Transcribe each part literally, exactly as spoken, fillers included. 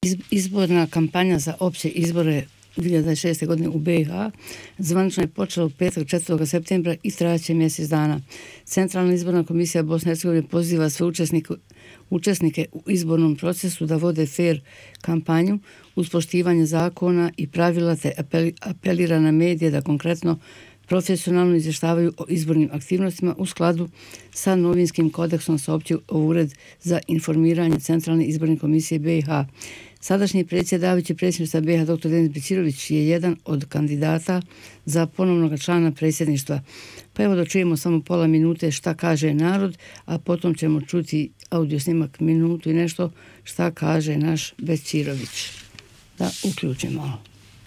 Izborna kampanja za opće izbore dvije hiljade dvadeset šeste. godine u B i H zvanično je počela u petak četvrtog septembra i trajaće mjesec dana. Centralna izborna komisija Bosne i Hercegovine poziva sve učesnike, učesnike u izbornom procesu da vode fer kampanju uz poštivanje zakona i pravila te apelira na medije da konkretno profesionalno izvještavaju o izbornim aktivnostima u skladu sa novinskim kodeksom, saopćio Ured za informiranje Centralne izborne komisije B i H. Sadašnji predsjedavajući predsjedništva B i H dr. Denis Bećirović je jedan od kandidata za ponovnog člana predsjedništva. Pa evo da čujemo samo pola minute šta kaže narod, a potom ćemo čuti audio snimak minutu i nešto šta kaže naš Bećirović. Da uključimo malo.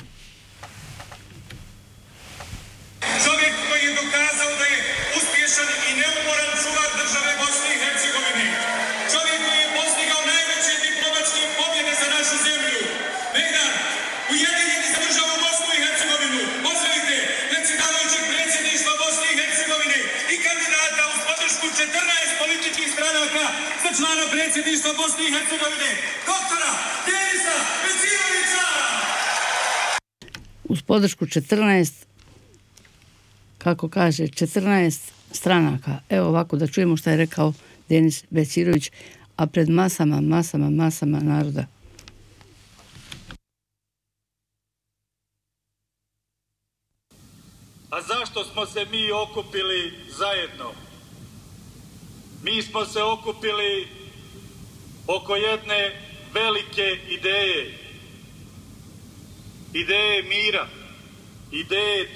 Čovjek koji je dokazao da je uspješan i neumoran čuvar države Bosne i Hercegovine. Čovjek koji je postigao najveće diplomatske pobjede za našu zemlju. Mejdan, ujedinjeni za državu Bosnu i Hercegovinu. Pozdravite predsjedavajućeg predsjedništva Bosne i Hercegovine i kandidata uz podršku četrnaest političkih stranaka za člana predsjedništva Bosne i Hercegovine, doktora Denisa Bećirovića. Uz podršku četrnaest, kako kaže, četrnaest stranaka. Evo ovako da čujemo šta je rekao Denis Bećirović, a pred masama, masama, masama naroda. A zašto smo se mi okupili zajedno? Mi smo se okupili oko jedne velike ideje. Ideje mira, ideje